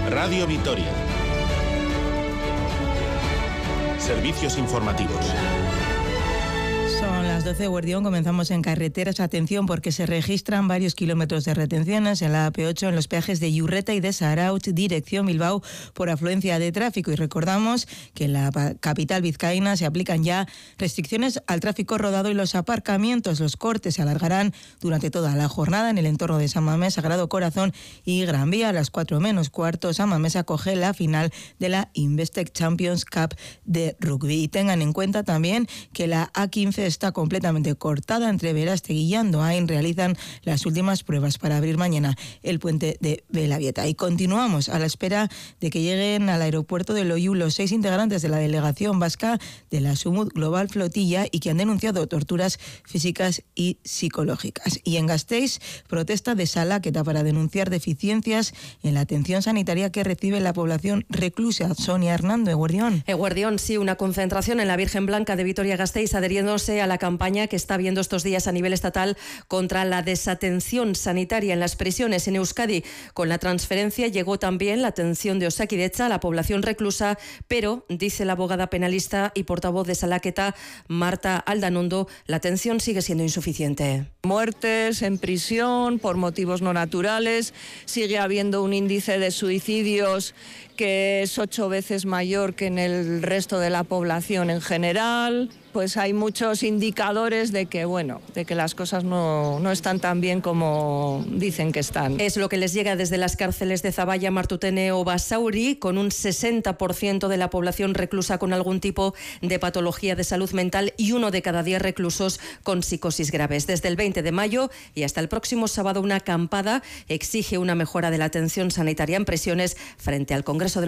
Radio Vitoria. Servicios informativos. Son las 12 de Guardión, comenzamos en carreteras. Atención porque se registran varios kilómetros de retenciones en la AP8 en los peajes de Iurreta y de Zarautz, dirección Bilbao, por afluencia de tráfico. Y recordamos que en la capital vizcaína se aplican ya restricciones al tráfico rodado y los aparcamientos. Los cortes se alargarán durante toda la jornada en el entorno de San Mamés, Sagrado Corazón y Gran Vía. A las 4:15, San Mamés acoge la final de la Investec Champions Cup de rugby. Y tengan en cuenta también que la A15 está completamente cortada entre Verástegui y Andoain. Realizan las últimas pruebas para abrir mañana el puente de Belavieta. Y continuamos a la espera de que lleguen al aeropuerto de Loiu los 6 integrantes de la delegación vasca de la Sumut Global Flotilla y que han denunciado torturas físicas y psicológicas. Y en Gasteiz, protesta de Salaqueta para denunciar deficiencias en la atención sanitaria que recibe la población reclusa. Sonia Hernando, Eguardión. Eguardión, sí, una concentración en la Virgen Blanca de Vitoria-Gasteiz adheriéndose a la campaña que está habiendo estos días a nivel estatal contra la desatención sanitaria en las prisiones. En Euskadi, con la transferencia llegó también la atención de Osakidetza a la población reclusa, pero, dice la abogada penalista y portavoz de Salaqueta, Marta Aldanondo, la atención sigue siendo insuficiente. Muertes en prisión por motivos no naturales, sigue habiendo un índice de suicidios que es 8 veces mayor que en el resto de la población en general. Pues hay muchos indicadores de que, de que las cosas no están tan bien como dicen que están. Es lo que les llega desde las cárceles de Zaballa, Martutene o Basauri, con un 60% de la población reclusa con algún tipo de patología de salud mental y 1 de cada 10 reclusos con psicosis graves. Desde el 20 de mayo y hasta el próximo sábado, una acampada exige una mejora de la atención sanitaria en prisiones frente al Congreso de